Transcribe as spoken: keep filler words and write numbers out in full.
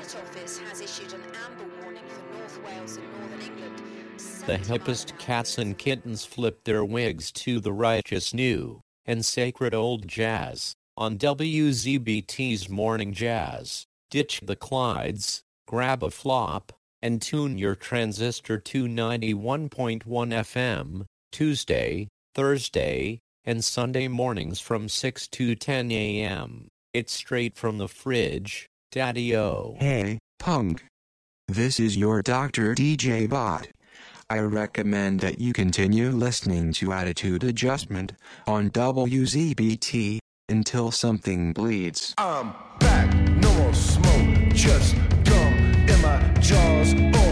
Met Office has issued an amber warning for North Wales and Northern England. The hippest cats and kittens flip their wigs to the righteous new and sacred old jazz on W Z B T's Morning Jazz. Ditch the Clydes, grab a flop, and tune your transistor to ninety-one point one F M, Tuesday, Thursday, and Sunday mornings from six to ten A M It's straight from the fridge, Daddy-O. Hey, punk. This is your Doctor D J Bot. I recommend that you continue listening to Attitude Adjustment on W Z B T until something bleeds. I'm back, no more smoke, just gum in my jaws.